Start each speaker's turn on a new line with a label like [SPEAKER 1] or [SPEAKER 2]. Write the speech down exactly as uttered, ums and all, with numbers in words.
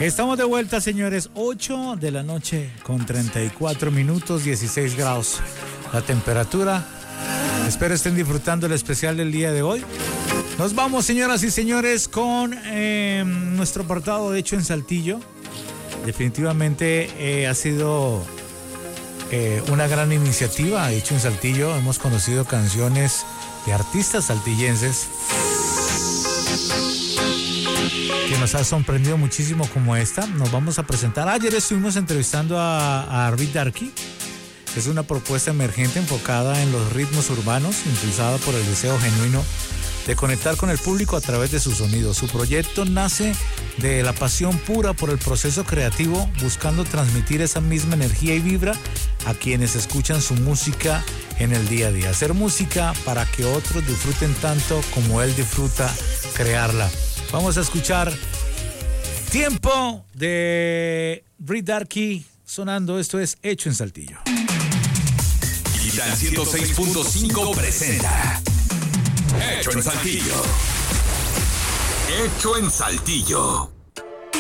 [SPEAKER 1] Estamos de vuelta, señores. ocho de la noche con treinta y cuatro minutos, dieciséis grados la temperatura. Espero estén disfrutando el especial del día de hoy. Nos vamos, señoras y señores, con eh, nuestro apartado de Hecho en Saltillo. Definitivamente eh, ha sido eh, una gran iniciativa Hecho en Saltillo. Hemos conocido canciones de artistas saltillenses que nos ha sorprendido muchísimo, como esta. Nos vamos a presentar. Ayer estuvimos entrevistando a, a Reed Darky. Es una propuesta emergente enfocada en los ritmos urbanos, impulsada por el deseo genuino de conectar con el público a través de su sonido. Su proyecto nace de la pasión pura por el proceso creativo, buscando transmitir esa misma energía y vibra a quienes escuchan su música en el día a día. Hacer música para que otros disfruten tanto como él disfruta crearla. Vamos a escuchar Tiempo de Reed Darky sonando. Esto es Hecho en Saltillo.
[SPEAKER 2] Titán ciento seis punto cinco presenta Hecho en Saltillo. Hecho en Saltillo.